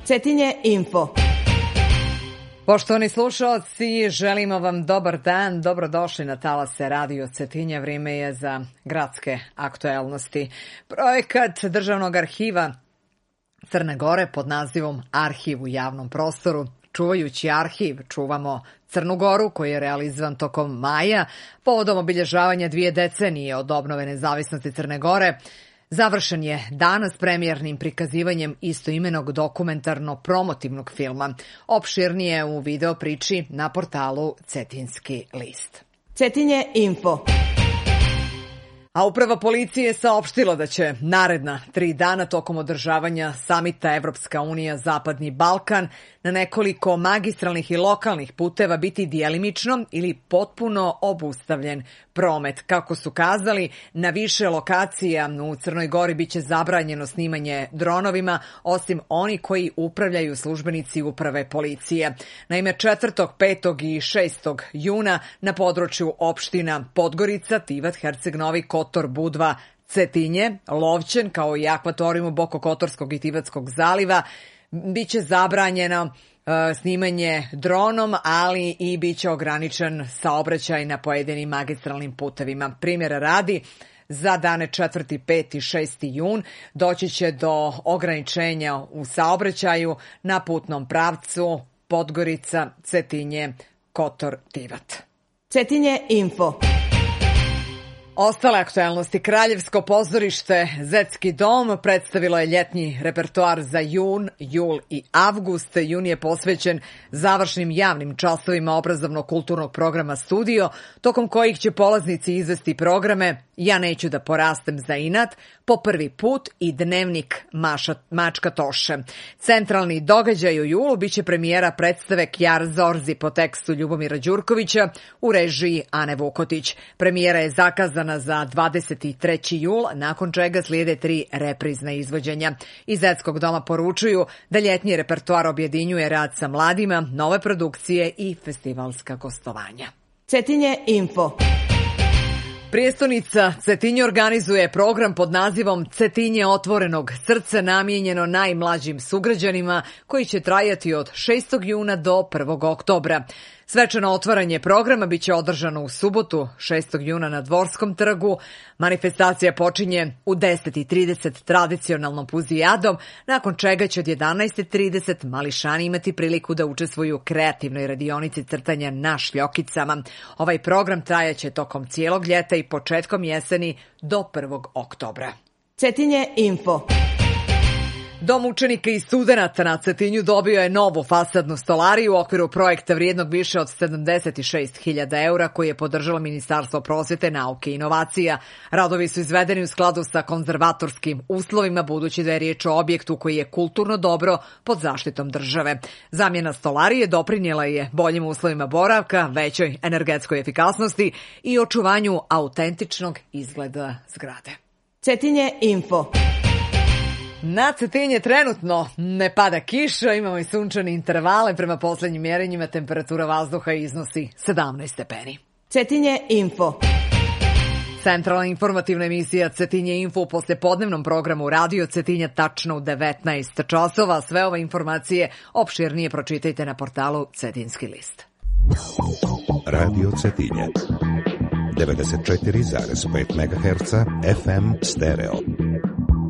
Cetinje Info. Poštovani slušalci, želimo vam dobar dan, dobrodošli na talase Radio Cetinje, vrijeme je za gradske aktuelnosti. Projekat Državnog arhiva Crne Gore pod nazivom Arhiv u javnom prostoru. Čuvajući arhiv, čuvamo Crnu Goru, koji je realizovan tokom maja, povodom obilježavanja 2 decenije od obnove nezavisnosti Crne Gore. Završen je danas premijernim prikazivanjem istoimenog dokumentarno-promotivnog filma. Opširnije u video priči na portalu Cetinski list. Cetinje Info. A uprava policije je saopštila da će naredna 3 dana tokom održavanja samita Evropska unija Zapadni Balkan na nekoliko magistralnih i lokalnih puteva biti djelimično ili potpuno obustavljen promet. Kako su kazali, na više lokacija u Crnoj Gori biće zabranjeno snimanje dronovima, osim oni koji upravljaju službenici uprave policije. Naime, 4., 5. i 6. juna na području opština Podgorica, Tivat, Herceg Novi, Kotor, Budva, Cetinje, Lovćen, kao i akvatorijumu Bokokotorskog i Tivatskog zaliva, biće zabranjeno snimanje dronom, ali i biće ograničen saobraćaj na pojedinim magistralnim putevima. Primjera radi, za dane 4., 5. i 6. jun doći će do ograničenja u saobraćaju na putnom pravcu Podgorica, Cetinje, Kotor, Tivat. Cetinje Info. Ostale aktuelnosti. Kraljevsko pozorište Zetski dom predstavilo je ljetni repertoar za jun, jul i avgust. Jun je posvećen završnim javnim časovima obrazovno-kulturnog programa Studio, tokom kojih će polaznici izvesti programe Ja neću da porastem za inat, Po prvi put i Dnevnik Mačka Toše. Centralni događaj u julu biće premijera predstave Kjar Zorzi po tekstu Ljubomira Đurkovića u režiji Ane Vukotić. Premijera je zakazana za 23. jul, nakon čega slijede 3 reprizna izvođenja. Iz Zetskog doma poručuju da ljetnji repertoar objedinjuje rad sa mladima, nove produkcije i festivalska gostovanja. Cetinje Info. Prijestonica Cetinje organizuje program pod nazivom Cetinje otvorenog srca, namijenjeno najmlađim sugrađanima, koji će trajati od 6. juna do 1. oktobra. Svečano otvaranje programa biće održano u subotu, 6. juna na Dvorskom trgu. Manifestacija počinje u 10:30 tradicionalnom puzijadom, nakon čega će od 11:30 mališani imati priliku da učestvuju u kreativnoj radionici crtanja na šljokicama. Ovaj program trajaće tokom cijelog ljeta i početkom jeseni do 1. oktobra. Cetinje Info. Dom učenika i studenata na Cetinju dobio je novu fasadnu stolariju u okviru projekta vrijednog više od 76.000 eura koji je podržalo Ministarstvo prosvete, nauke i inovacija. Radovi su izvedeni u skladu sa konzervatorskim uslovima, budući da je riječ o objektu koji je kulturno dobro pod zaštitom države. Zamjena stolarije doprinijela je boljim uslovima boravka, većoj energetskoj efikasnosti i očuvanju autentičnog izgleda zgrade. Cetinje Info. Na Cetinje trenutno ne pada kiša, imamo i sunčane intervale, prema posljednjim mjerenjima temperatura vazduha iznosi 17 stepeni. Cetinje Info. Centralna informativna emisija Cetinje Info u poslijepodnevnom programu Radio Cetinje tačno u 19 časova. Sve ove informacije opširnije pročitajte na portalu Cetinski list. Radio Cetinje 94,5 MHz FM stereo.